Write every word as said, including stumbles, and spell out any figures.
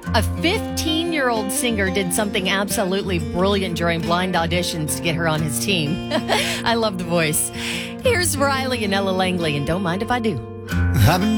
A fifteen-year-old singer did something absolutely brilliant during blind auditions to get her on his team. I love the voice. Here's Riley and Ella Langley, and don't mind if I do. I've been